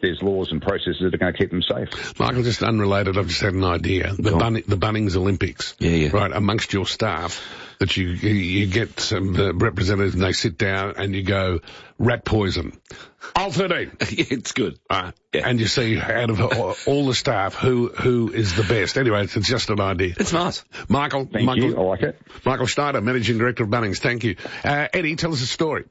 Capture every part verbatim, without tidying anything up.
there's laws and processes that are going to keep them safe. Michael, just unrelated, I've just had an idea. The, Bun- the Bunnings Olympics. Yeah, yeah. Right, amongst your staff, that you you, you get some uh, representatives and they sit down and you go, rat poison. Aisle thirteen. It's good. Uh, Yeah. And you see out of all, all the staff who who is the best. Anyway, it's, it's just an idea. It's nice. Michael, Thank Michael, you. I like it. Michael Schneider, Managing Director of Bunnings. Thank you. Uh, Eddie, tell us a story.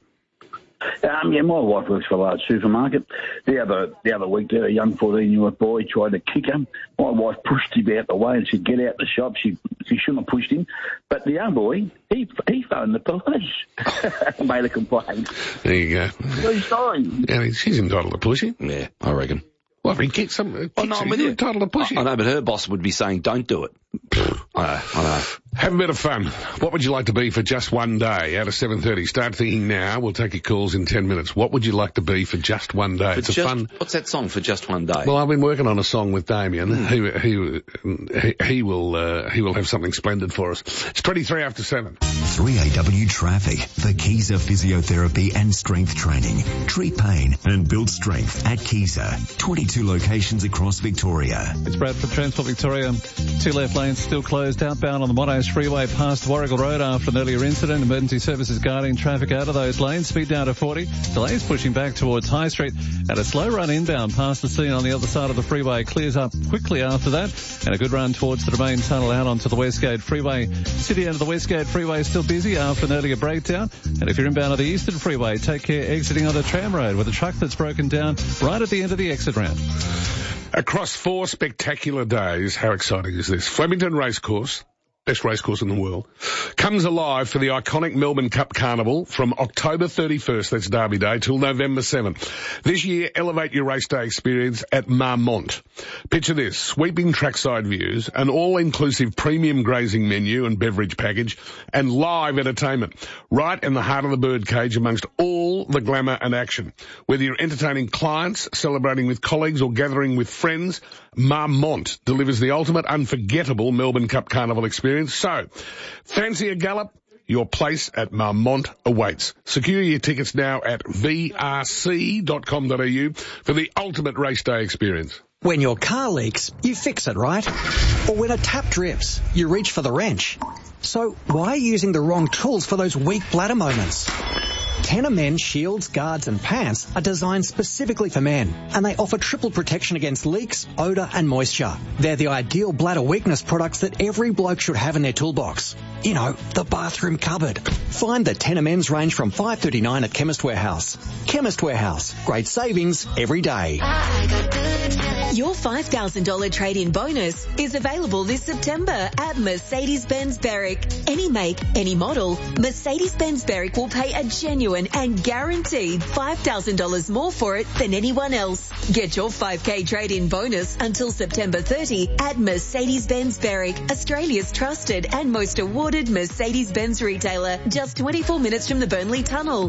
Um, yeah, my wife works for a large supermarket. The other the other week, there, a young fourteen-year-old boy tried to kick him. My wife pushed him out the way and said, "Get out the shop." She she shouldn't have pushed him. But the young boy, he he phoned the police, made a complaint. There you go. True story. Yeah, she's entitled to push him. Yeah, I reckon. Well, if he kicks some, kicks Oh, no, him, I'm with you're you. entitled to push I, him. I know, but her boss would be saying, don't do it. I know, I know. Have a bit of fun. What would you like to be for just one day out of seven thirty? Start thinking now. We'll take your calls in ten minutes. What would you like to be for just one day? For It's a just, fun... What's that song, For Just One Day? Well, I've been working on a song with Damien. Mm. He, he, he, he will, uh, he will have something splendid for us. It's twenty-three after seven. three A W Traffic for Keyser Physiotherapy and Strength Training. Treat pain and build strength at Keyser. twenty-two locations across Victoria. It's Brad from Transport Victoria. Two left lanes still closed outbound on the Monash Freeway past Warrigal Road after an earlier incident. Emergency services guiding traffic out of those lanes. Speed down to forty. Delays pushing back towards High Street. And a slow run inbound past the scene on the other side of the freeway clears up quickly after that. And a good run towards the Domain Tunnel out onto the Westgate Freeway. City end of the Westgate Freeway is still busy after an earlier breakdown. And if you're inbound on the Eastern Freeway, take care exiting on the Tram Road with a truck that's broken down right at the end of the exit ramp. Across four spectacular days, how exciting is this? Flemington Racecourse, best racecourse in the world, comes alive for the iconic Melbourne Cup Carnival from October thirty-first, that's Derby Day, till November seventh. This year, elevate your race day experience at Marmont. Picture this, sweeping trackside views, an all-inclusive premium grazing menu and beverage package, and live entertainment, right in the heart of the birdcage amongst all the glamour and action. Whether you're entertaining clients, celebrating with colleagues, or gathering with friends, Marmont delivers the ultimate unforgettable Melbourne Cup Carnival experience. So, fancy a gallop? Your place at Marmont awaits. Secure your tickets now at v r c dot com dot a u for the ultimate race day experience. When your car leaks, you fix it, right? Or when a tap drips, you reach for the wrench. So why are you using the wrong tools for those weak bladder moments? Tenor men's shields, guards and pants are designed specifically for men, and they offer triple protection against leaks, odour and moisture. They're the ideal bladder weakness products that every bloke should have in their toolbox. You know, the bathroom cupboard. Find the Tenor men's range from five dollars thirty-nine at Chemist Warehouse. Chemist Warehouse. Great savings every day. Your five thousand dollars trade-in bonus is available this September at Mercedes-Benz Berwick. Any make, any model, Mercedes-Benz Berwick will pay a genuine and guaranteed five thousand dollars more for it than anyone else. Get your five K trade-in bonus until September thirtieth at Mercedes-Benz Berwick, Australia's trusted and most awarded Mercedes-Benz retailer, just twenty-four minutes from the Burnley Tunnel.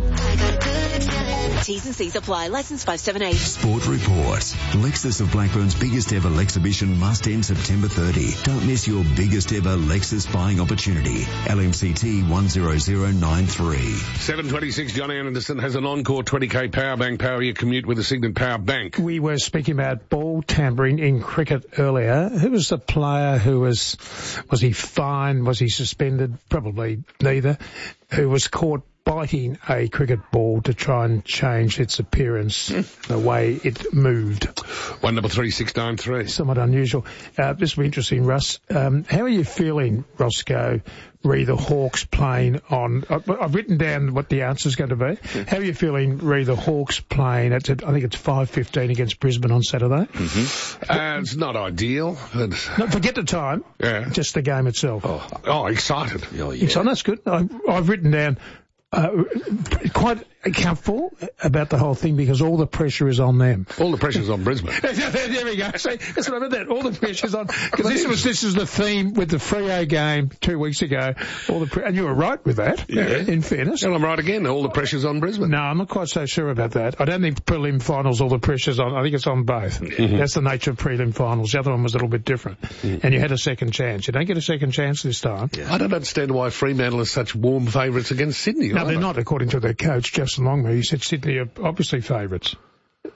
T's and C's apply. Licence five seven eight. Sport Report. Lexus of Blackburn's biggest ever Lexhibition must end September thirtieth. Don't miss your biggest ever Lexus buying opportunity. L M C T one zero zero nine three. seven twenty-six, Johnny Anderson has an Encore twenty K power bank. Power your commute with a Signet Power Bank. We were speaking about ball tampering in cricket earlier. Who was the player who was, was he fined? Was he suspended? Probably neither. Who was caught biting a cricket ball to try and change its appearance, the way it moved. One double three six nine three. Somewhat unusual. Uh, this will be interesting, Russ. Um, how are you feeling, Roscoe, re the Hawks playing on... I, I've written down what the answer's going to be. How are you feeling, re the Hawks playing at, I think it's five fifteen against Brisbane on Saturday? Mm-hmm. Uh, it's not ideal. But... No, forget the time. Yeah. Just the game itself. Oh, oh excited. Oh, yeah. Excited, that's good. I, I've written down... Uh, quite comfortable about the whole thing because all the pressure is on them. All the pressure's on Brisbane. There we go. See, that's what I meant. That all the pressure's on because this was this is the theme with the Freo game two weeks ago. All the pre- and you were right with that. Yeah. In fairness, well, I'm right again. All the pressure's on Brisbane. No, I'm not quite so sure about that. I don't think prelim finals all the pressure's on. I think it's on both. Mm-hmm. That's the nature of prelim finals. The other one was a little bit different, mm-hmm. and you had a second chance. You don't get a second chance this time. Yeah. I don't understand why Fremantle are such warm favourites against Sydney. No, they're not, according to their coach, Justin Longmuir. He said Sydney are obviously favourites.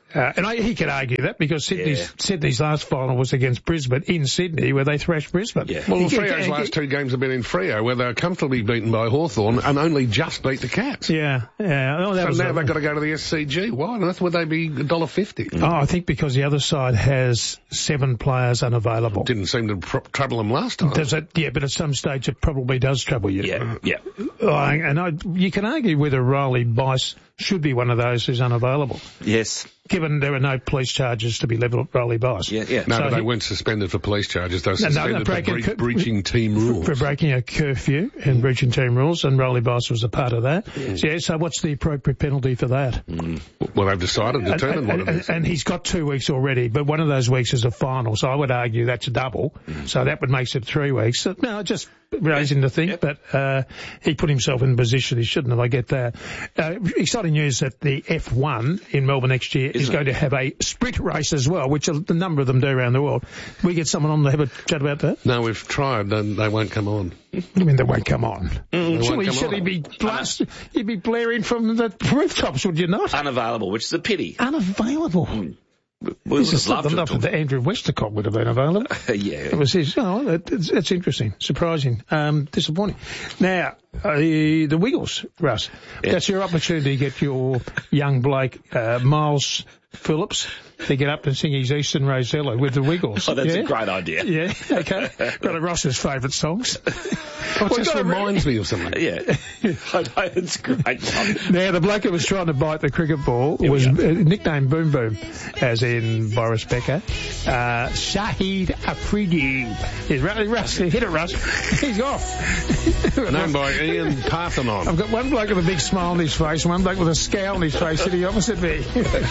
Uh, and I, he could argue that because Sydney's, Yeah. Sydney's last final was against Brisbane in Sydney where they thrashed Brisbane. Yeah. Well, He- Freo's he- last two games have been in Freo, where they were comfortably beaten by Hawthorn and only just beat the Cats. Yeah, yeah. Oh, that So was now a- they've got to go to the S C G. Why on earth would they be one dollar fifty? Oh, I think because the other side has seven players unavailable. Didn't seem to pr- trouble them last time. Does it? Yeah, but at some stage it probably does trouble you. Yeah, yeah. Oh, and I, you can argue whether Riley Bice should be one of those who's unavailable, Yes. given there are no police charges to be levelled at Riley Bice. Yeah, yeah. No, So but they he- weren't suspended for police charges. They were No, no, suspended for breaking- bre- breaching team rules. For breaking a curfew and breaching team rules, and Riley Bice was a part of that. So, yeah, so what's the appropriate penalty for that? Well, they've decided, determined and, what and, it is. and he's got two weeks already, but one of those weeks is a final, so I would argue that's a double. So that would make it three weeks. So, no, just raising the thing, but uh, he put himself in a position he shouldn't have. I get that. Uh, exciting news that the F one in Melbourne next year is Isn't going to have a sprint race as well, which a, a number of them do around the world. We get someone on to have a chat about that? No, we've tried and they won't come on. I mean, they won't come on. They Surely, won't come should he on. be blast? You'd be blaring from the rooftops, would you not? Unavailable, which is a pity. Unavailable. We This would is have loved something to up have that Andrew Westercott would have been available. talked- Yeah. It was his. Oh, that, that's, that's interesting, surprising, um, disappointing. Now, uh, the, the Wiggles, Russ. Yeah. That's your opportunity to get your young bloke, uh, Miles Phillips, to get up and sing his Eastern Rosella with the Wiggles. Oh, that's yeah? a great idea. Yeah, okay. One of Ross's favourite songs. Well, it just got a- reminds me of something. Yeah. I know, it's a great one. Now, the bloke who was trying to bite the cricket ball was uh, nicknamed Boom Boom, as in Boris Becker. Uh, Shahid Afridi. He's Russ, Russ, hit it, Russ. He's off. Known by Ian Parthenon. I've got one bloke with a big smile on his face and one bloke with a scowl on his face sitting opposite me.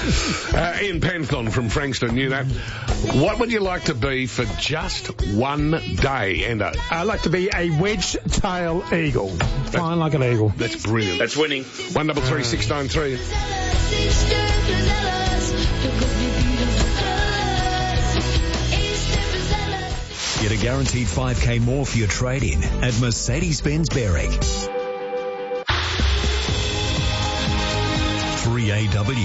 Uh, Ian Panthon from Frankston knew that. What would you like to be for just one day, Endo? I'd like to be a wedge-tail eagle. Flying like an eagle. That's brilliant. That's winning. One double three six nine three. Get a guaranteed five K more for your trade-in at Mercedes-Benz Berwick. three A W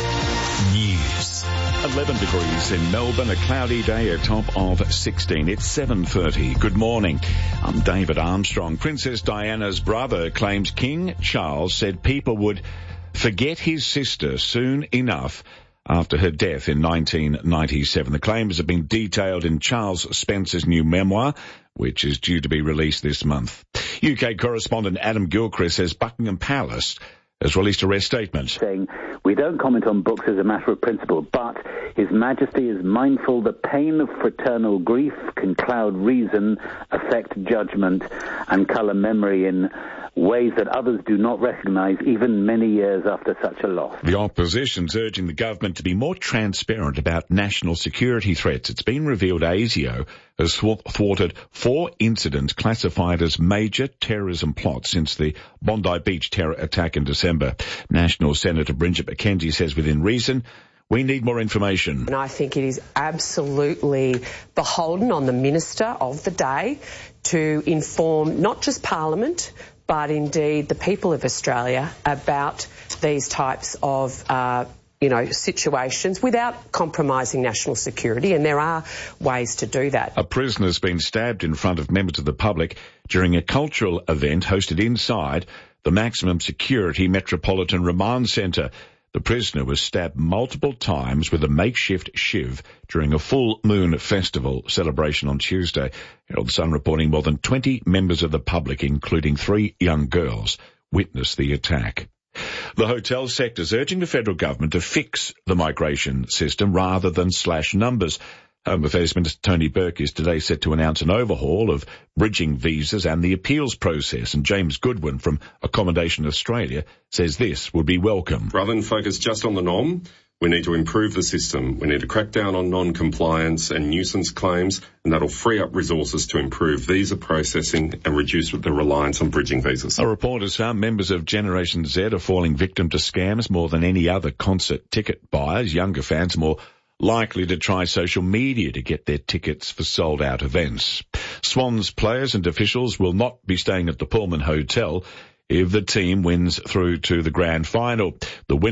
News. eleven degrees in Melbourne, a cloudy day, a top of sixteen. It's seven thirty. Good morning. I'm David Armstrong. Princess Diana's brother claims King Charles said people would forget his sister soon enough after her death in nineteen ninety-seven. The claims have been detailed in Charles Spencer's new memoir, which is due to be released this month. U K correspondent Adam Gilchrist says Buckingham Palace has released a rest statement. Saying, we don't comment on books as a matter of principle, but His Majesty is mindful the pain of fraternal grief can cloud reason, affect judgment, and colour memory in ways that others do not recognise even many years after such a loss. The opposition's urging the government to be more transparent about national security threats. It's been revealed ASIO has thwarted four incidents classified as major terrorism plots since the Bondi Beach terror attack in December. National Senator Bridget McKenzie says within reason, we need more information. And I think it is absolutely beholden on the Minister of the day to inform not just Parliament, but indeed the people of Australia about these types of uh, you know, situations without compromising national security, and there are ways to do that. A prisoner's been stabbed in front of members of the public during a cultural event hosted inside the maximum security Metropolitan Remand Centre. The prisoner was stabbed multiple times with a makeshift shiv during a full moon festival celebration on Tuesday. Herald Sun reporting more than twenty members of the public, including three young girls, witnessed the attack. The hotel sector is urging the federal government to fix the migration system rather than slash numbers. Home Affairs Minister Tony Burke is today set to announce an overhaul of bridging visas and the appeals process. And James Goodwin from Accommodation Australia says this would be welcome. Rather than focus just on the norm, we need to improve the system. We need to crack down on non-compliance and nuisance claims, and that'll free up resources to improve visa processing and reduce the reliance on bridging visas. A report has found members of Generation Z are falling victim to scams more than any other concert ticket buyers. Younger fans are more likely to try social media to get their tickets for sold-out events. Swans players and officials will not be staying at the Pullman Hotel if the team wins through to the grand final. The winner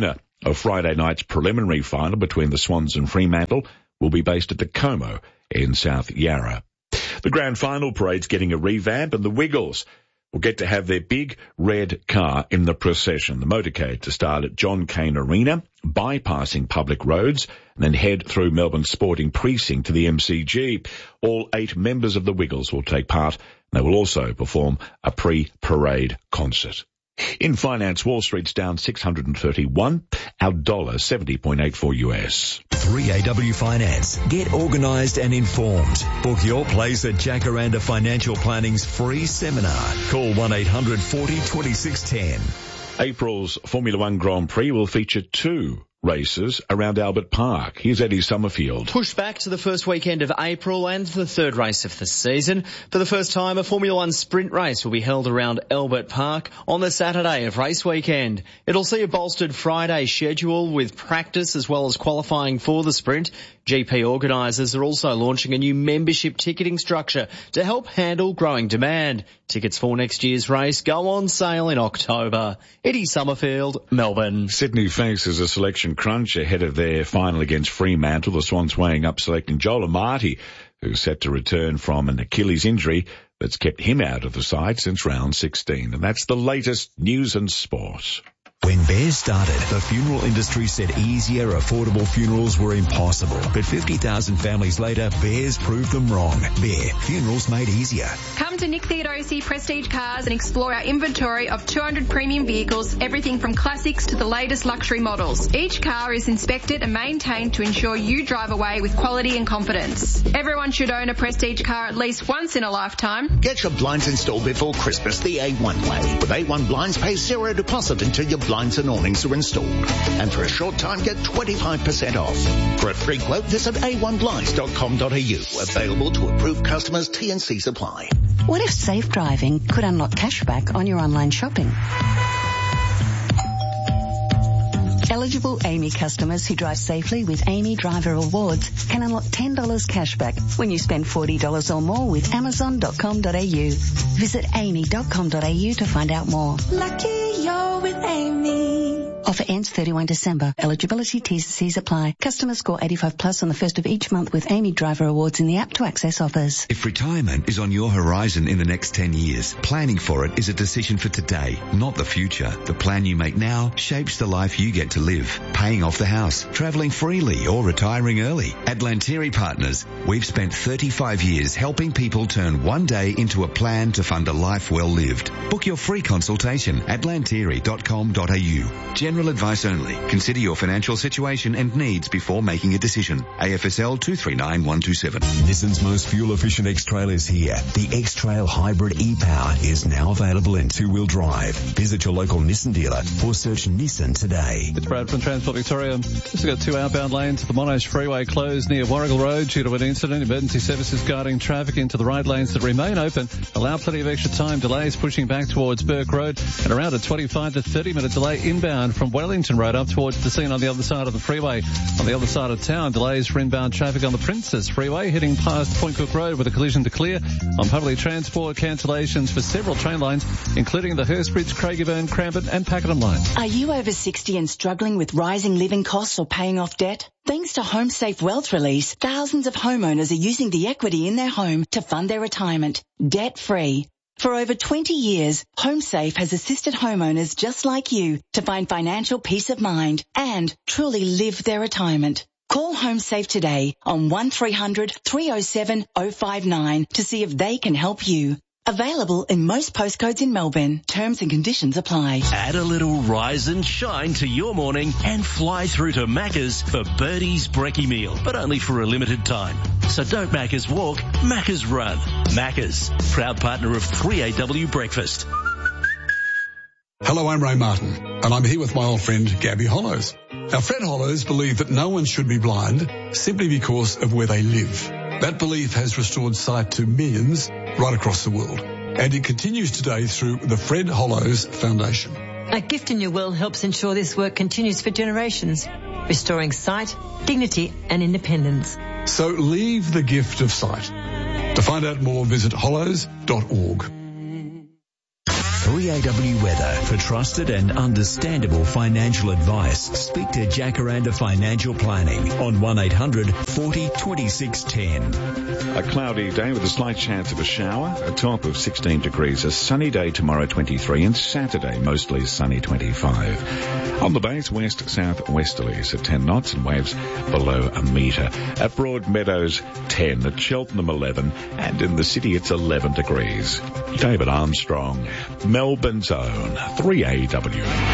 A Friday night's preliminary final between the Swans and Fremantle will be based at the Como in South Yarra. The grand final parade's getting a revamp, and the Wiggles will get to have their big red car in the procession, the motorcade, to start at John Cain Arena, bypassing public roads, and then head through Melbourne's sporting precinct to the M C G. All eight members of the Wiggles will take part. They will also perform a pre-parade concert. In finance, Wall Street's down six hundred thirty-one, our dollar seventy point eight four U S. three A W Finance. Get organised and informed. Book your place at Jacaranda Financial Planning's free seminar. Call one eight hundred forty twenty-six ten. April's Formula One Grand Prix will feature two races around Albert Park. Here's Eddie Summerfield. Pushed back to the first weekend of April and the third race of the season. For the first time, a Formula One sprint race will be held around Albert Park on the Saturday of race weekend. It'll see a bolstered Friday schedule with practice as well as qualifying for the sprint. G P organisers are also launching a new membership ticketing structure to help handle growing demand. Tickets for next year's race go on sale in October. Eddie Summerfield, Melbourne. Sydney faces a selection crunch ahead of their final against Fremantle. The Swans weighing up selecting Joel Amati, who's set to return from an Achilles injury that's kept him out of the side since round sixteen. And that's the latest news and sport. When Bears started, the funeral industry said easier, affordable funerals were impossible. But fifty thousand families later, Bears proved them wrong. Bear, funerals made easier. Come to Nick Theodosi Prestige Cars and explore our inventory of two hundred premium vehicles, everything from classics to the latest luxury models. Each car is inspected and maintained to ensure you drive away with quality and confidence. Everyone should own a Prestige car at least once in a lifetime. Get your blinds installed before Christmas the A one way. With A one Blinds, pay zero deposit until your blinds and awnings are installed. And for a short time, get twenty-five percent off. For a free quote, visit a one blinds dot com dot a u. Available to approved customers, T and C supply. What if safe driving could unlock cashback on your online shopping? Eligible A M I customers who drive safely with A M I Driver Awards can unlock ten dollars cashback when you spend forty dollars or more with amazon dot com dot a u. Visit a m i dot com dot a u to find out more. Lucky you're with A M I. Offer ends thirty-first December. Eligibility T's and C's apply. Customers score eighty-five plus on the first of each month with A M I Driver Awards in the app to access offers. If retirement is on your horizon in the next ten years, planning for it is a decision for today, not the future. The plan you make now shapes the life you get to live. Paying off the house, travelling freely or retiring early. At Lantieri Partners, we've spent thirty-five years helping people turn one day into a plan to fund a life well lived. Book your free consultation at lantieri dot com dot a u. General advice only. Consider your financial situation and needs before making a decision. A F S L two three nine one two seven. Nissan's most fuel-efficient X-Trail is here. The X-Trail Hybrid E-Power is now available in two-wheel drive. Visit your local Nissan dealer or search Nissan today. It's Brad from Transport Victoria. Just got two outbound lanes to the Monash Freeway closed near Warrigal Road due to an incident. Emergency services guiding traffic into the right lanes that remain open. Allow plenty of extra time. Delays pushing back towards Burke Road and around a twenty-five to thirty minute delay inbound from Wellington Road up towards the scene on the other side of the freeway. On the other side of town, delays for inbound traffic on the Princess Freeway heading past Point Cook Road with a collision to clear. On public transport, cancellations for several train lines, including the Hurstbridge, Craigieburn, Cranbourne and Pakenham lines. Are you over sixty and struggling with rising living costs or paying off debt? Thanks to HomeSafe Wealth Release, thousands of homeowners are using the equity in their home to fund their retirement, debt-free. For over twenty years, HomeSafe has assisted homeowners just like you to find financial peace of mind and truly live their retirement. Call HomeSafe today on one three hundred three oh seven oh five nine to see if they can help you. Available in most postcodes in Melbourne. Terms and conditions apply. Add a little rise and shine to your morning and fly through to Macca's for Birdie's Brekkie meal, but only for a limited time. So don't Macca's walk, Macca's run. Macca's, proud partner of three A W Breakfast. Hello, I'm Ray Martin, and I'm here with my old friend Gabby Hollows. Now, Fred Hollows believed that no one should be blind simply because of where they live. That belief has restored sight to millions right across the world, and it continues today through the Fred Hollows Foundation. A Gift in Your Will helps ensure this work continues for generations, restoring sight, dignity and independence. So leave the gift of sight. To find out more, visit hollows dot org. three A W Weather. For trusted and understandable financial advice, speak to Jacaranda Financial Planning on one eight hundred forty twenty-six ten. A cloudy day with a slight chance of a shower, a top of sixteen degrees. A sunny day tomorrow, twenty-three, and Saturday mostly sunny, twenty-five. On the base, west southwesterlies at ten knots and waves below a metre. At Broadmeadows, ten. At Cheltenham, eleven. And in the city, it's eleven degrees. David Armstrong, Melbourne's own three A W.